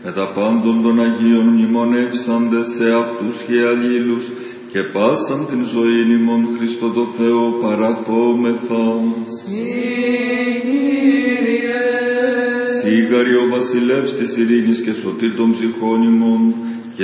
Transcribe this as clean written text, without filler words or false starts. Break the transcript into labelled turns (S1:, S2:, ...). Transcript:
S1: με τα πάντων των Αγίων μνημονεύσαντες σε αυτούς και αλλήλους, και πάσαν την ζωήν ημών Χριστό το Θεό παραπόμεθα. Σίγαρη ο βασιλεύς της ειρήνης και σωτήρ των ψυχών ημών,